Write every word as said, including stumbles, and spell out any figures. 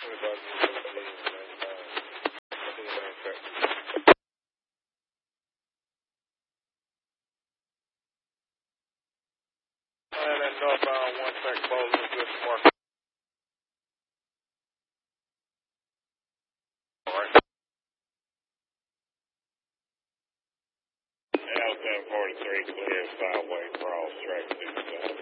And then northbound one track Bowling, good mark. Alright. L ten forty-three clear sideway cross track two.